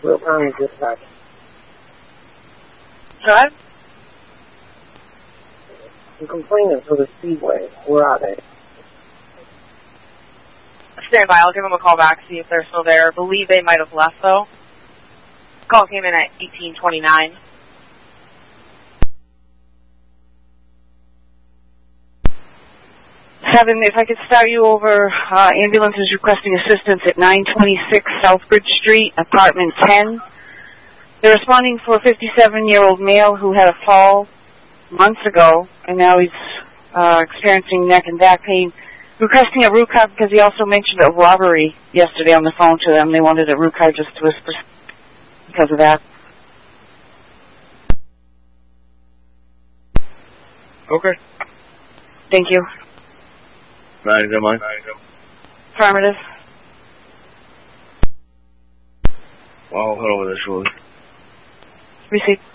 Will County Dispatch. What? I'm complaining for the Speedway. Where are they? Stand by. I'll give them a call back, see if they're still there. I believe they might have left, though. Call came in at 1829. Seven, if I could start you over, ambulance is requesting assistance at 926 Southbridge Street, apartment 10. They're responding for a 57-year-old male who had a fall months ago, and now he's experiencing neck and back pain. Requesting a root card because he also mentioned a robbery yesterday on the phone to them. They wanted a root card just to whisper because of that. Okay. Thank you. 909. Affirmative. I'll head over there shortly. Receive.